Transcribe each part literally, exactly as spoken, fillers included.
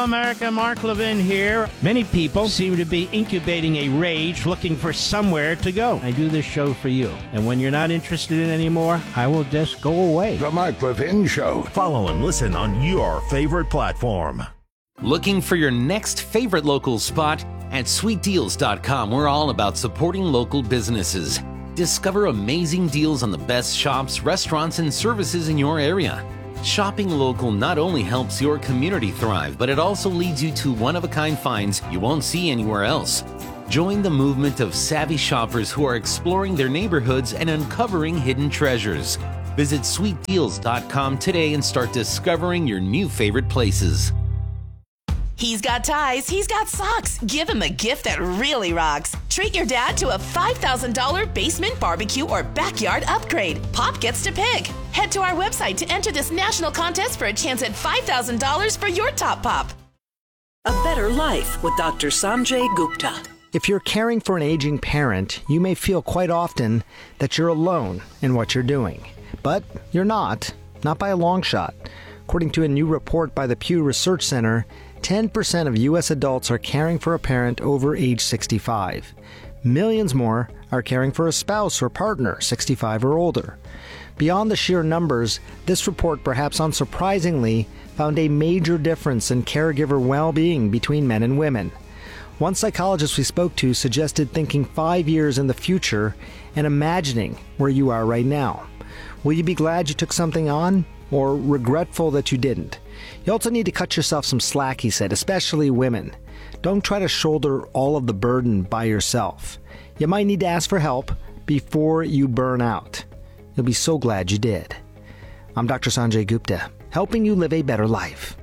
America, Mark Levin here. Many people seem to be incubating a rage looking for somewhere to go. I do this show for you. And when you're not interested in it anymore, I will just go away. The Mark Levin Show. Follow and listen on your favorite platform. Looking for your next favorite local spot? At sweet deals dot com, we're all about supporting local businesses. Discover amazing deals on the best shops, restaurants, and services in your area. Shopping local not only helps your community thrive, but it also leads you to one-of-a-kind finds you won't see anywhere else. Join the movement of savvy shoppers who are exploring their neighborhoods and uncovering hidden treasures. Visit sweet deals dot com today and start discovering your new favorite places. He's got ties, he's got socks. Give him a gift that really rocks. Treat your dad to a five thousand dollars basement barbecue or backyard upgrade. Pop gets to pick. Head to our website to enter this national contest for a chance at five thousand dollars for your top pop. A Better Life with Doctor Sanjay Gupta. If you're caring for an aging parent, you may feel quite often that you're alone in what you're doing. But you're not, not by a long shot. According to a new report by the Pew Research Center, ten percent of U S adults are caring for a parent over age sixty-five. Millions more are caring for a spouse or partner, sixty-five or older. Beyond the sheer numbers, this report, perhaps unsurprisingly, found a major difference in caregiver well-being between men and women. One psychologist we spoke to suggested thinking five years in the future and imagining where you are right now. Will you be glad you took something on, or regretful that you didn't? You also need to cut yourself some slack, he said, especially women. Don't try to shoulder all of the burden by yourself. You might need to ask for help before you burn out. You'll be so glad you did. I'm Doctor Sanjay Gupta, helping you live a better life.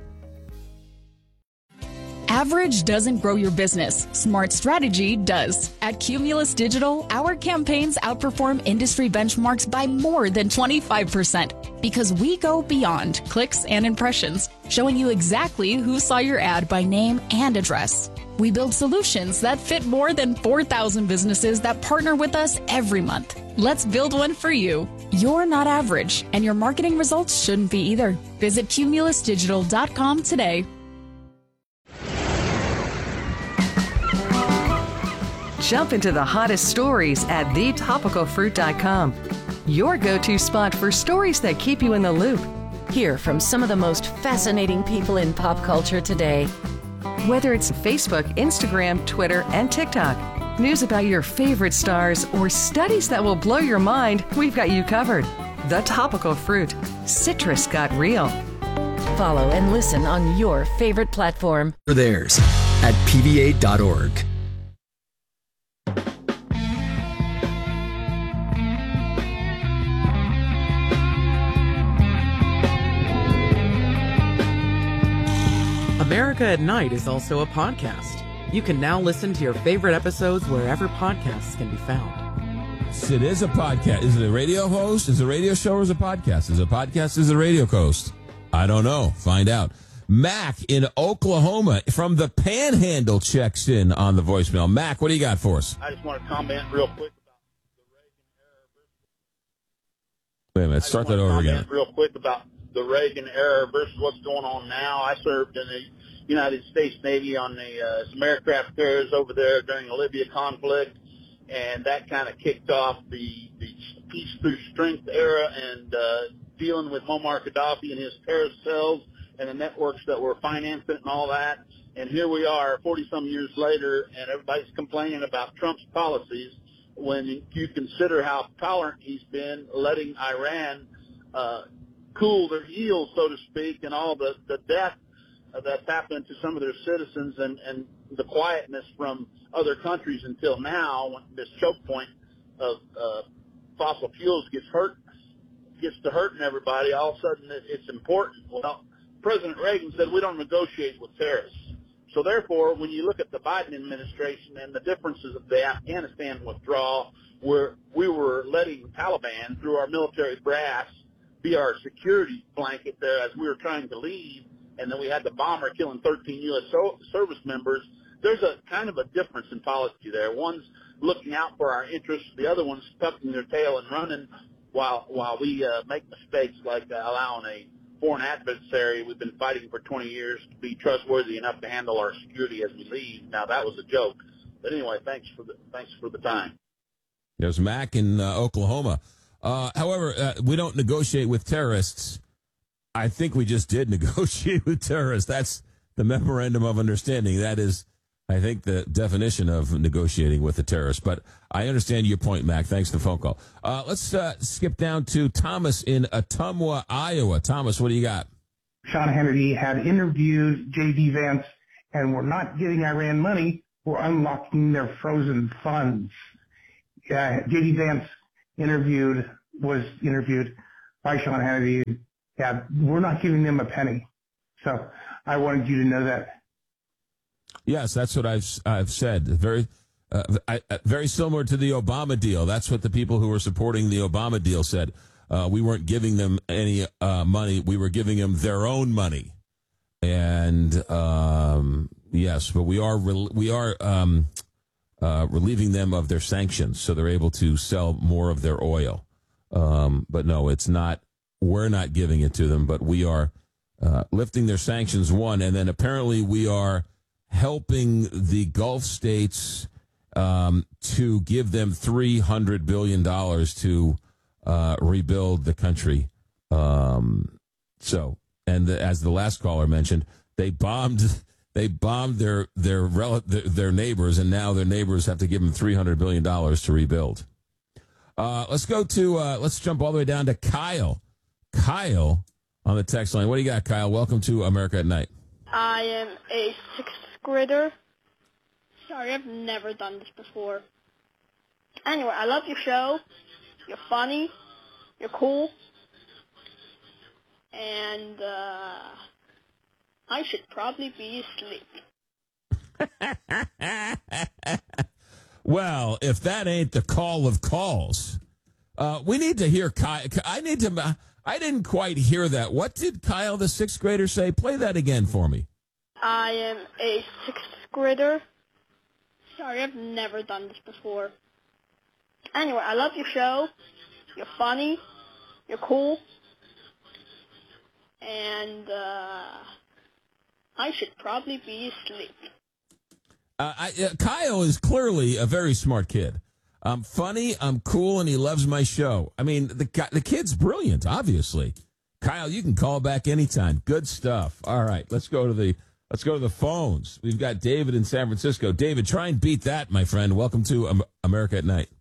Average doesn't grow your business. Smart strategy does. At Cumulus Digital, our campaigns outperform industry benchmarks by more than twenty-five percent because we go beyond clicks and impressions, showing you exactly who saw your ad by name and address. We build solutions that fit more than four thousand businesses that partner with us every month. Let's build one for you. You're not average, and your marketing results shouldn't be either. Visit cumulus digital dot com today. Jump into the hottest stories at the topical fruit dot com. Your go-to spot for stories that keep you in the loop. Hear from some of the most fascinating people in pop culture today. Whether it's Facebook, Instagram, Twitter, and TikTok, news about your favorite stars, or studies that will blow your mind, we've got you covered. The Topical Fruit. Citrus got real. Follow and listen on your favorite platform. For theirs at P V A dot org. America at Night is also a podcast. You can now listen to your favorite episodes wherever podcasts can be found. It is a podcast. Is it a radio host? Is it a radio show or is it a podcast? Is it a podcast? Is it a radio host? I don't know. Find out. Mac in Oklahoma from the Panhandle checks in on the voicemail. Mac, what do you got for us? I just want to comment real quick about the Reagan era. Wait a minute. Start that over again. Real quick about the Reagan era versus what's going on now. I served in the United States Navy on the uh, some aircraft carriers over there during the Libya conflict, and that kind of kicked off the, the peace through strength era and uh, dealing with Muammar Gaddafi and his terrorist cells and the networks that were financing it and all that. And here we are forty-some years later, and everybody's complaining about Trump's policies when you consider how tolerant he's been, letting Iran uh, cool their heels, so to speak, and all the, the death uh, that's happened to some of their citizens and, and the quietness from other countries until now when this choke point of uh, fossil fuels gets hurt, gets to hurting everybody. All of a sudden it, it's important. Well, President Reagan said we don't negotiate with terrorists. So therefore, when you look at the Biden administration and the differences of the Afghanistan withdrawal, where we were letting Taliban, through our military brass, be our security blanket there as we were trying to leave, and then we had the bomber killing thirteen U S So- service members, there's a kind of a difference in policy there. One's looking out for our interests, the other one's tucking their tail and running while while we uh, make mistakes like uh, allowing a foreign adversary we've been fighting for twenty years to be trustworthy enough to handle our security as we leave. Now, that was a joke. But anyway, thanks for the thanks for the time. There's Mac in uh, Oklahoma. Uh, however, uh, we don't negotiate with terrorists. I think we just did negotiate with terrorists. That's the memorandum of understanding. That is, I think, the definition of negotiating with a terrorist. But I understand your point, Mac. Thanks for the phone call. Uh, let's uh, skip down to Thomas in Ottumwa, Iowa. Thomas, what do you got? Sean Hannity had interviewed J D. Vance, and we're not giving Iran money. We're unlocking their frozen funds. Uh, J D. Vance interviewed, was interviewed by Sean Hannity. Yeah, we're not giving them a penny. So I wanted you to know that. Yes, that's what I've I've said. Very, uh, I, uh, very similar to the Obama deal. That's what the people who were supporting the Obama deal said. Uh, we weren't giving them any uh, money. We were giving them their own money. And um, yes, but we are re- we are um, uh, relieving them of their sanctions, so they're able to sell more of their oil. Um, but no, it's not. We're not giving it to them, but we are uh, lifting their sanctions, one, and then apparently we are helping the Gulf states um, to give them three hundred billion dollars to uh, rebuild the country. Um, so, and the, as the last caller mentioned, they bombed they bombed their their, rel- their their neighbors, and now their neighbors have to give them three hundred billion dollars to rebuild. Uh, let's go to, uh, let's jump all the way down to Kyle. Kyle on the text line. What do you got, Kyle? Welcome to America at Night. I am a sixth grader. Sorry, I've never done this before. Anyway, I love your show. You're funny. You're cool. And, uh, I should probably be asleep. Well, if that ain't the call of calls, uh, we need to hear Kyle. I need to, I didn't quite hear that. What did Kyle, the sixth grader, say? Play that again for me. I am a sixth grader. Sorry, I've never done this before. Anyway, I love your show. You're funny. You're cool. And, uh, I should probably be asleep. Uh, I, uh, Kyle is clearly a very smart kid. I'm funny, I'm cool, and he loves my show. I mean, the the kid's brilliant, obviously. Kyle, you can call back anytime. Good stuff. All right, let's go to the let's go to the phones. We've got David in San Francisco. David, try and beat that, my friend. Welcome to um, America at Night.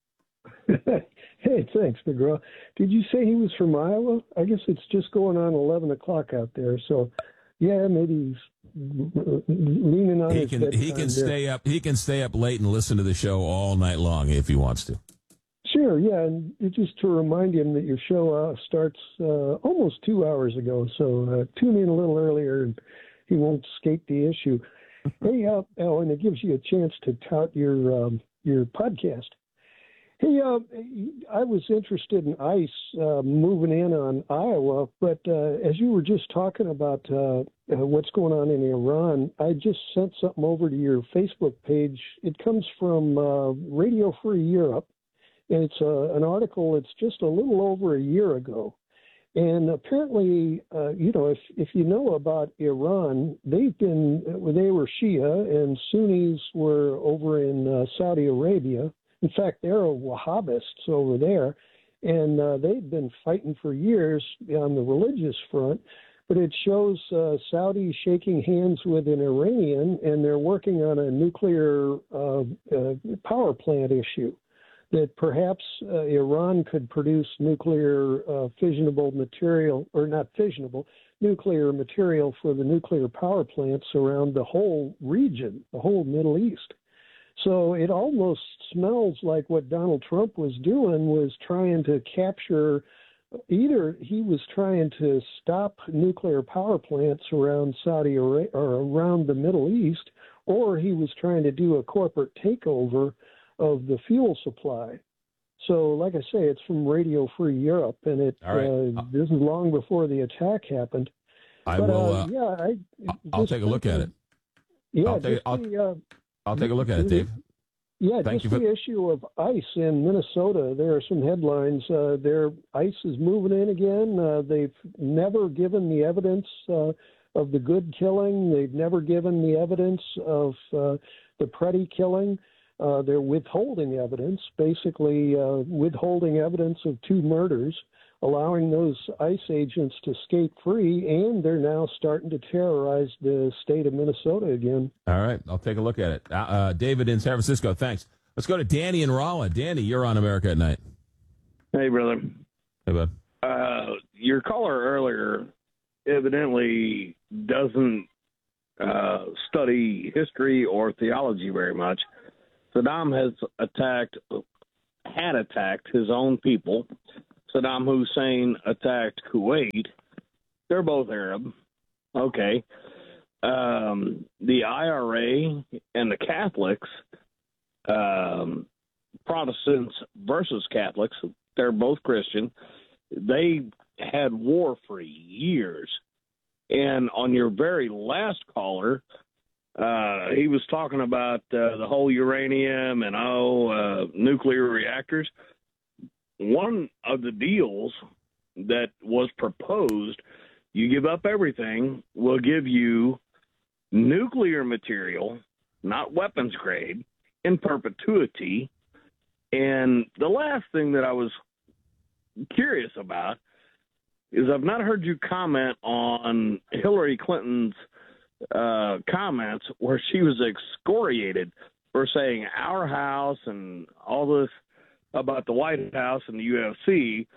Hey, thanks, McGraw. Did you say he was from Iowa? I guess it's just going on eleven o'clock out there, so yeah, maybe he's leaning on he his can he can stay up he can stay up late and listen to the show all night long if he wants to. Sure, yeah, and just to remind him that your show uh, starts uh, almost two hours ago, so uh, tune in a little earlier and he won't skate the issue. Hey, uh, oh, and it gives you a chance to tout your um, your podcast. Hey, uh, I was interested in ICE uh, moving in on Iowa, but uh, as you were just talking about uh, uh, what's going on in Iran, I just sent something over to your Facebook page. It comes from uh, Radio Free Europe, and it's uh, an article that's just a little over a year ago. And apparently, uh, you know, if if you know about Iran, they've been, they were Shia and Sunnis were over in uh, Saudi Arabia. In fact, they're Wahhabists over there, and uh, they've been fighting for years on the religious front. But it shows uh, Saudi shaking hands with an Iranian, and they're working on a nuclear uh, uh, power plant issue that perhaps uh, Iran could produce nuclear uh, fissionable material, or not fissionable, nuclear material for the nuclear power plants around the whole region, the whole Middle East. So it almost smells like what Donald Trump was doing was trying to capture, either he was trying to stop nuclear power plants around Saudi Arabia or around the Middle East, or he was trying to do a corporate takeover of the fuel supply. So, like I say, it's from Radio Free Europe, and it right. uh, this is long before the attack happened. I but, will. Uh, Uh, yeah, I. I'll take a look at it. Yeah, I'll take, just I'll, the, uh, I'll take a look at it, Dave. Yeah, Thank just you for- the issue of ice in Minnesota. There are some headlines. Uh, their ice is moving in again. Uh, they've never given the evidence uh, of the Good killing. They've never given the evidence of uh, the Preddy killing. Uh, they're withholding evidence, basically uh, withholding evidence of two murders, allowing those ICE agents to skate free, and they're now starting to terrorize the state of Minnesota again. All right, I'll take a look at it. Uh, uh, David in San Francisco, thanks. Let's go to Danny in Rolla. Danny, you're on America at Night. Hey, brother. Hey, bud. Uh, your caller earlier evidently doesn't uh, study history or theology very much. Saddam has attacked, had attacked his own people. Saddam Hussein attacked Kuwait. They're both Arab. Okay. Um, the I R A and the Catholics, um, Protestants versus Catholics, they're both Christian. They had war for years. And on your very last caller, uh, he was talking about uh, the whole uranium and, oh, uh, nuclear reactors. One of the deals that was proposed, you give up everything, we'll give you nuclear material, not weapons grade, in perpetuity. And the last thing that I was curious about is I've not heard you comment on Hillary Clinton's uh, comments where she was excoriated for saying our house and all this about the White House and the U F C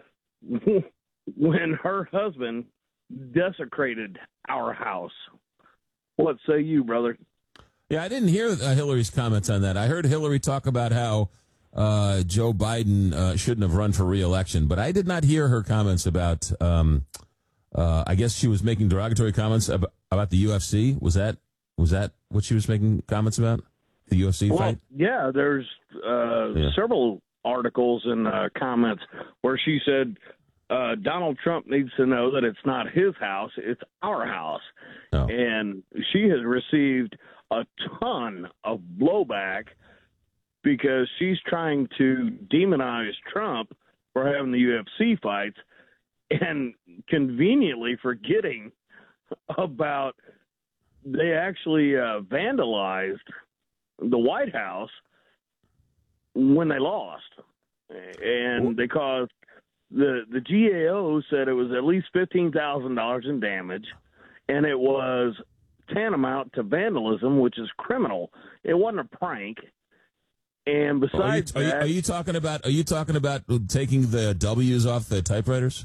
when her husband desecrated our house. What say you, brother? Yeah, I didn't hear uh, Hillary's comments on that. I heard Hillary talk about how uh, Joe Biden uh, shouldn't have run for re-election, but I did not hear her comments about, um, uh, I guess she was making derogatory comments about, about the U F C. Was that was that what she was making comments about? The U F C well, fight? Yeah, there's uh, Yeah. several articles and uh, comments where she said uh, Donald Trump needs to know that it's not his house, it's our house. Oh. And she has received a ton of blowback because she's trying to demonize Trump for having the U F C fights and conveniently forgetting about they actually uh, vandalized the White House when they lost, and they caused the the G A O said it was at least fifteen thousand dollars in damage, and it was tantamount to vandalism, which is criminal. It wasn't a prank. And besides are you, are, you, that, are you talking about are you talking about taking the W's off the typewriters?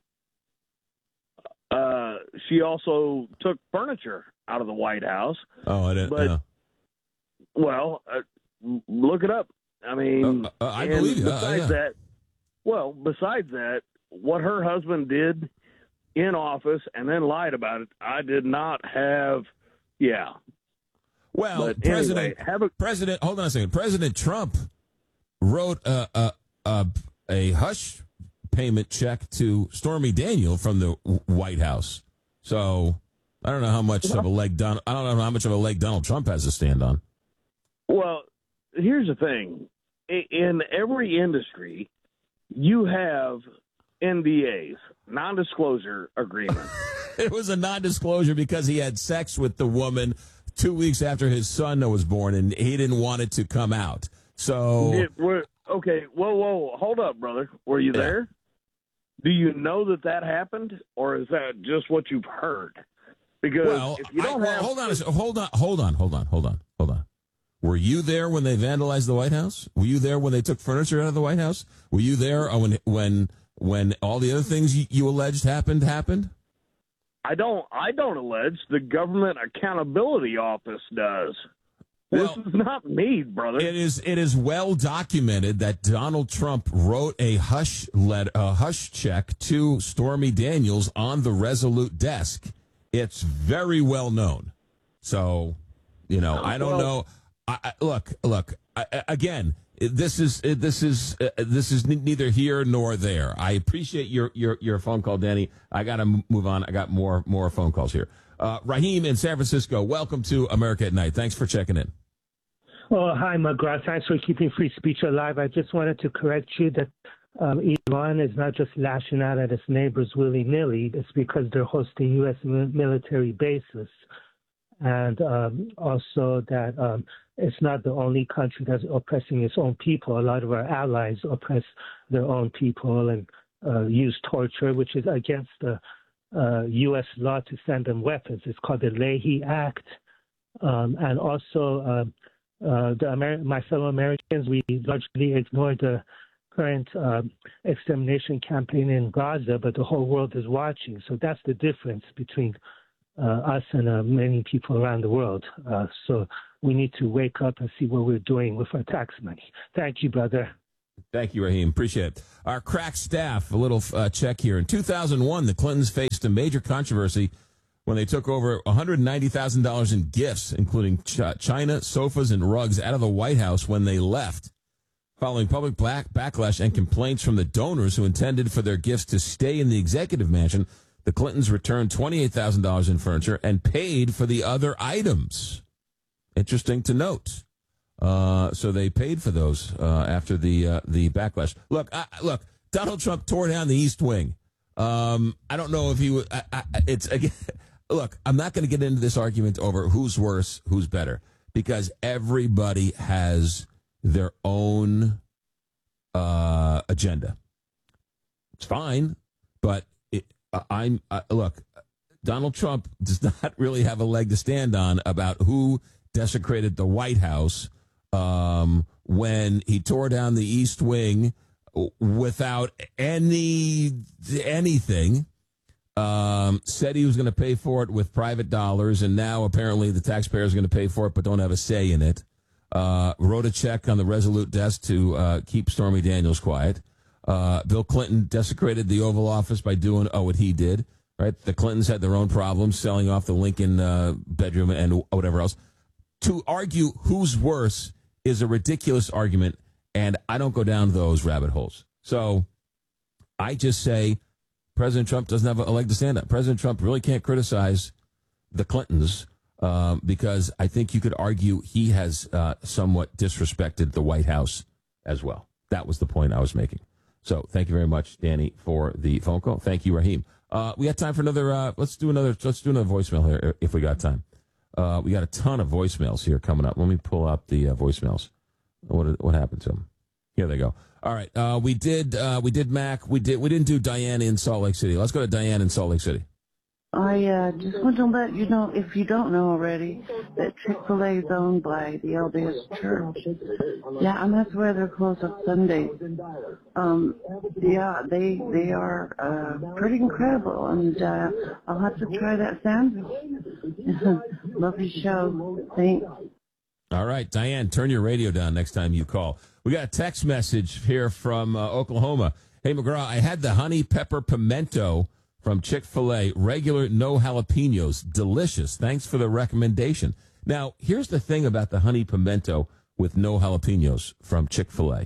uh, she also took furniture out of the White House. Oh, I didn't. But no. well, uh, look it up. I mean, Uh, uh, I and believe you. Uh, Besides yeah. that, well, besides that, what her husband did in office and then lied about it, I did not have. Yeah. Well, But President, anyway, have a, President, hold on a second. President Trump wrote a a, a, a hush payment check to Stormy Daniel from the White House. So I don't know how much of a leg Don, I don't know how much of a leg Donald Trump has to stand on. Well, here's the thing. I- In every industry, you have N D As, non-disclosure agreements. It was a non-disclosure because he had sex with the woman two weeks after his son was born, and he didn't want it to come out. So It were, okay, whoa, whoa, hold up, brother. Were you Yeah. there? Do you know that that happened, or is that just what you've heard? Because well, if you I, don't well, have, hold on, a sec- hold on, hold on, hold on, hold on, hold on. Were you there when they vandalized the White House? Were you there when they took furniture out of the White House? Were you there when when when all the other things you, you alleged happened happened? I don't, I don't allege. The Government Accountability Office does. This Well, is not me, brother. It is it is well documented that Donald Trump wrote a hush let a hush check to Stormy Daniels on the Resolute desk. It's very well known. So, you know, I don't Well- know. I, I, look, look. I, I- again, this is this is uh, this is ne- neither here nor there. I appreciate your your your phone call, Danny. I got to move on. I got more more phone calls here. Uh, Raheem in San Francisco. Welcome to America at Night. Thanks for checking in. Oh, hi, McGraw. Thanks for keeping free speech alive. I just wanted to correct you that um, Iran is not just lashing out at its neighbors willy-nilly. It's because they're hosting U S military bases. And um, also that um, it's not the only country that's oppressing its own people. A lot of our allies oppress their own people and uh, use torture, which is against the uh, U S law to send them weapons. It's called the Leahy Act. Um, and also, uh, uh, the Amer- my fellow Americans, we largely ignored the current um, extermination campaign in Gaza, but the whole world is watching. So that's the difference between Uh, us and uh, many people around the world. Uh, so we need to wake up and see what we're doing with our tax money. Thank you, brother. Thank you, Raheem. Appreciate it. Our crack staff, a little uh, check here. In two thousand one, the Clintons faced a major controversy when they took over one hundred ninety thousand dollars in gifts, including ch- china, sofas, and rugs out of the White House when they left. Following public black backlash and complaints from the donors who intended for their gifts to stay in the executive mansion, the Clintons returned twenty-eight thousand dollars in furniture and paid for the other items. Interesting to note. Uh, so they paid for those uh, after the uh, the backlash. Look, I, look, Donald Trump tore down the East Wing. Um, I don't know if he would. I, I, it's again. Look, I'm not going to get into this argument over who's worse, who's better, because everybody has their own uh, agenda. It's fine, but. I'm uh, look, Donald Trump does not really have a leg to stand on about who desecrated the White House um, when he tore down the East Wing without any anything. Um, said he was going to pay for it with private dollars, and now apparently the taxpayers are going to pay for it, but don't have a say in it. Uh, wrote a check on the Resolute desk to uh, keep Stormy Daniels quiet. Uh, Bill Clinton desecrated the Oval Office by doing oh, what he did, right? The Clintons had their own problems selling off the Lincoln uh, bedroom and whatever else. To argue who's worse is a ridiculous argument, and I don't go down those rabbit holes. So I just say President Trump doesn't have a leg to stand on. President Trump really can't criticize the Clintons um, because I think you could argue he has uh, somewhat disrespected the White House as well. That was the point I was making. So thank you very much, Danny, for the phone call. Thank you, Raheem. Uh, we got time for another. Uh, let's do another. Let's do another voicemail here if we got time. Uh, we got a ton of voicemails here coming up. Let me pull up the uh, voicemails. What what happened to them? Here they go. All right. Uh, we did. Uh, we did Mac. We did. We didn't do Diane in Salt Lake City. Let's go to Diane in Salt Lake City. I uh, just want to let you know, if you don't know already, that Chick-fil-A is owned by the L D S Church. Yeah, and that's where they're closed on Sundays. Um, yeah, they they are uh, pretty incredible, and uh, I'll have to try that sandwich. Love your show. Thanks. All right, Diane, turn your radio down next time you call. We got a text message here from uh, Oklahoma. Hey, McGraw, I had the honey pepper pimento from Chick-fil-A, regular, no jalapenos. Delicious. Thanks for the recommendation. Now, here's the thing about the honey pimento with no jalapenos from Chick-fil-A.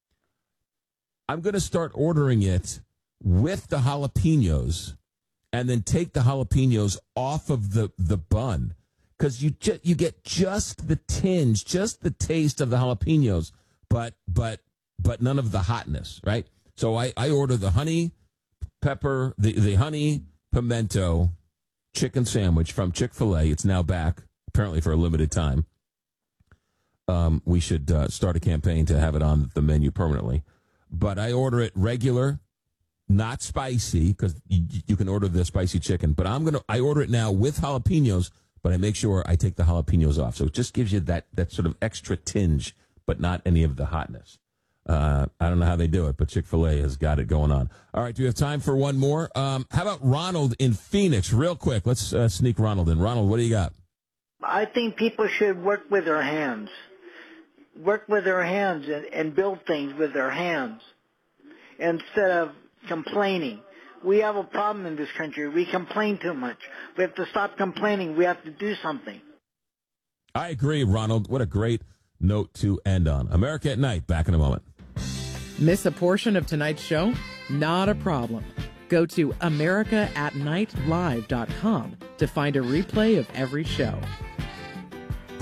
I'm going to start ordering it with the jalapenos and then take the jalapenos off of the, the bun because you, ju- you get just the tinge, just the taste of the jalapenos, but but but none of the hotness, right? So I, I order the honey pepper, the, the honey pimento chicken sandwich from Chick-fil-A. It's now back, apparently for a limited time. Um, we should uh, start a campaign to have it on the menu permanently. But I order it regular, not spicy, because you, you can order the spicy chicken. But I'm gonna I order it now with jalapenos, but I make sure I take the jalapenos off. So it just gives you that that sort of extra tinge, but not any of the hotness. Uh, I don't know how they do it, but Chick-fil-A has got it going on. All right, do we have time for one more? Um, how about Ronald in Phoenix? Real quick, let's uh, sneak Ronald in. Ronald, what do you got? I think people should work with their hands. Work with their hands and, and build things with their hands instead of complaining. We have a problem in this country. We complain too much. We have to stop complaining. We have to do something. I agree, Ronald. What a great note to end on. America at Night, back in a moment. Miss a portion of tonight's show? Not a problem. Go to america at night live dot com to find a replay of every show.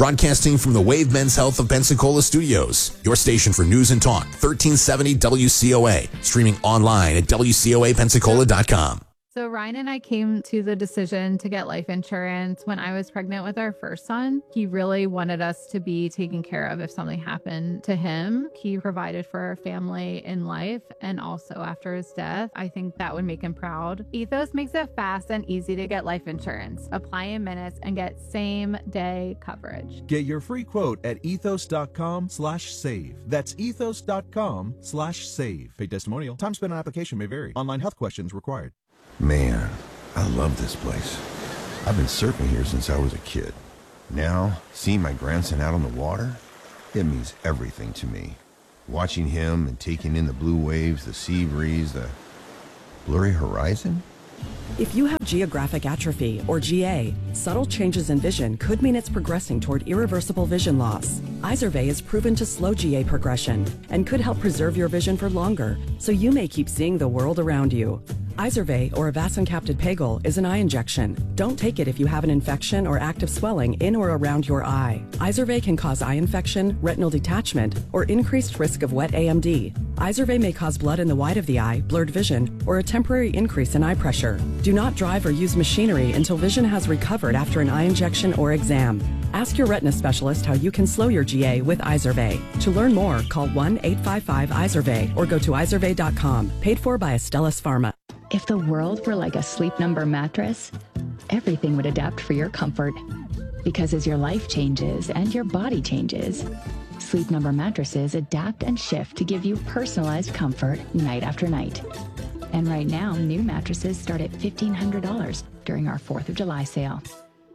Broadcasting from the Wave Men's Health of Pensacola studios. Your station for news and talk, thirteen seventy W C O A. Streaming online at W C O A Pensacola dot com. So Ryan and I came to the decision to get life insurance when I was pregnant with our first son. He really wanted us to be taken care of if something happened to him. He provided for our family in life and also after his death. I think that would make him proud. Ethos makes it fast and easy to get life insurance. Apply in minutes and get same day coverage. Get your free quote at ethos.com slash save. That's ethos.com slash save. Paid testimonial. Time spent on application may vary. Online health questions required. Man, I love this place. I've been surfing here since I was a kid. Now, seeing my grandson out on the water, it means everything to me. Watching him and taking in the blue waves, the sea breeze, the blurry horizon. If you have geographic atrophy, or G A, subtle changes in vision could mean it's progressing toward irreversible vision loss. Izervay is proven to slow G A progression and could help preserve your vision for longer, so you may keep seeing the world around you. Izervay, or avacincaptad pegol, is an eye injection. Don't take it if you have an infection or active swelling in or around your eye. Izervay can cause eye infection, retinal detachment, or increased risk of wet A M D. Izervay may cause blood in the white of the eye, blurred vision, or a temporary increase in eye pressure. Do not drive or use machinery until vision has recovered after an eye injection or exam. Ask your retina specialist how you can slow your G A with Izervay. To learn more, call one eight five five Izervay or go to izervay dot com. Paid for by Astellas Pharma. If the world were like a Sleep Number mattress, everything would adapt for your comfort. Because as your life changes and your body changes, Sleep Number mattresses adapt and shift to give you personalized comfort night after night. And right now, new mattresses start at fifteen hundred dollars during our fourth of July sale.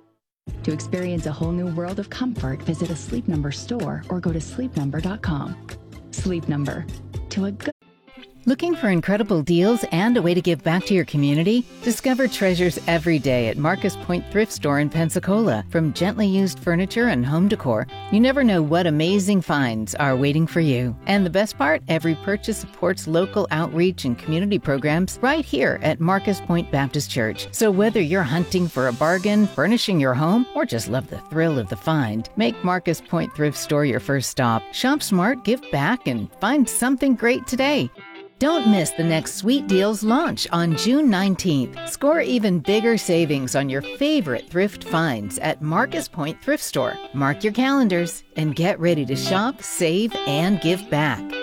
To experience a whole new world of comfort, visit a Sleep Number store or go to sleep number dot com. Sleep Number. To a good... Looking for incredible deals and a way to give back to your community? Discover treasures every day at Marcus Point Thrift Store in Pensacola. From gently used furniture and home decor, you never know what amazing finds are waiting for you. And the best part, every purchase supports local outreach and community programs right here at Marcus Point Baptist Church. So whether you're hunting for a bargain, furnishing your home, or just love the thrill of the find, make Marcus Point Thrift Store your first stop. Shop smart, give back, and find something great today. Don't miss the next Sweet Deals launch on June nineteenth. Score even bigger savings on your favorite thrift finds at Marcus Point Thrift Store. Mark your calendars and get ready to shop, save, and give back.